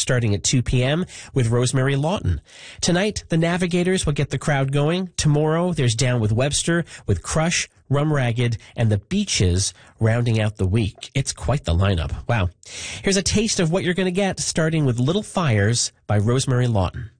starting at 2 p.m. with Rosemary Lawton. Tonight, the Navigators will get the crowd going. Tomorrow, there's Down with Webster with Crush, Rum Ragged, and the Beaches rounding out the week. It's quite the lineup. Wow. Here's a taste of what you're going to get, starting with Little Fires by Rosemary Lawton.